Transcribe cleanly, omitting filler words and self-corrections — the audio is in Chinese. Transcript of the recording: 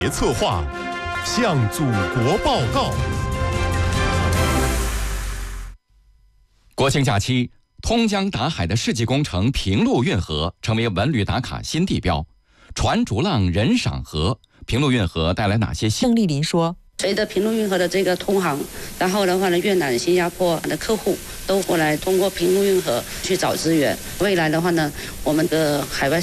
策划，向祖国报告。 国庆假期，通江达海的世纪工程平陆运河成为文旅打卡新地标，船逐浪人赏河。平陆运河带来哪些郑丽琳说， 随着平陆运河的这个通航，然后的话呢，越南、新加坡的客户都过来通过平陆运河去找资源。未来的话呢，我们的海外